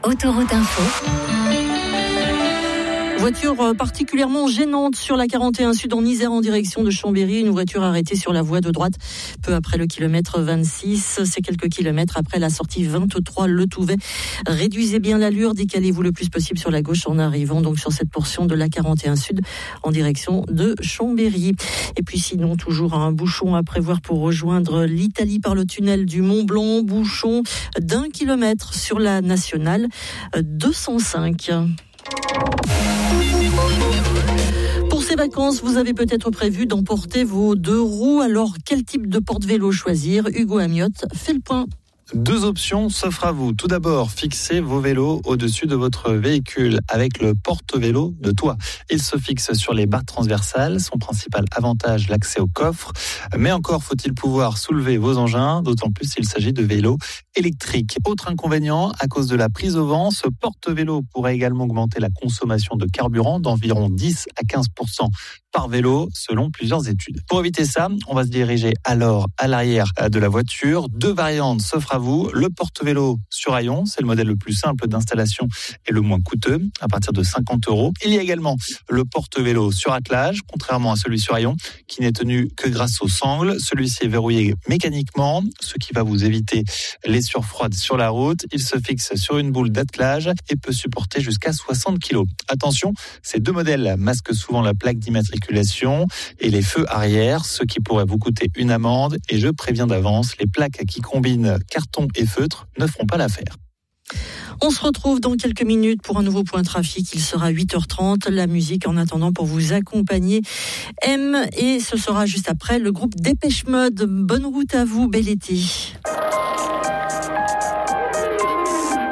Autoroute Info. Voiture particulièrement gênante sur la 41 Sud en Isère en direction de Chambéry. Une voiture arrêtée sur la voie de droite peu après le kilomètre 26. C'est quelques kilomètres après la sortie 23 Le Touvet. Réduisez bien l'allure, décalez-vous le plus possible sur la gauche en arrivant donc sur cette portion de la 41 Sud en direction de Chambéry. Et puis sinon, toujours un bouchon à prévoir pour rejoindre l'Italie par le tunnel du Mont Blanc. Bouchon d'1 kilomètre sur la nationale 205. Pour ces vacances, vous avez peut-être prévu d'emporter vos 2 roues. Alors, quel type de porte-vélo choisir ? Hugo Amiotte fait le point. 2 options s'offrent à vous. Tout d'abord, fixez vos vélos au-dessus de votre véhicule avec le porte-vélo de toit. Il se fixe sur les barres transversales. Son principal avantage, l'accès au coffre. Mais encore faut-il pouvoir soulever vos engins, d'autant plus s'il s'agit de vélos électriques. Autre inconvénient, à cause de la prise au vent, ce porte-vélo pourrait également augmenter la consommation de carburant d'environ 10 à 15% par vélo, selon plusieurs études. Pour éviter ça, on va se diriger alors à l'arrière de la voiture. 2 variantes s'offrent à vous. Le porte-vélo sur rayon, c'est le modèle le plus simple d'installation et le moins coûteux, à partir de 50 €. Il y a également le porte-vélo sur attelage, contrairement à celui sur rayon, qui n'est tenu que grâce aux sangles. Celui-ci est verrouillé mécaniquement, ce qui va vous éviter les surfroides sur la route. Il se fixe sur une boule d'attelage et peut supporter jusqu'à 60 kg. Attention, ces 2 modèles masquent souvent la plaque d'immatriculation et les feux arrière, ce qui pourrait vous coûter une amende. Et je préviens d'avance, les plaques qui combinent carton et feutre ne feront pas l'affaire. On se retrouve dans quelques minutes pour un nouveau point trafic. Il sera 8h30. La musique en attendant pour vous accompagner. Et ce sera juste après le groupe Dépêche Mode. Bonne route à vous, bel été.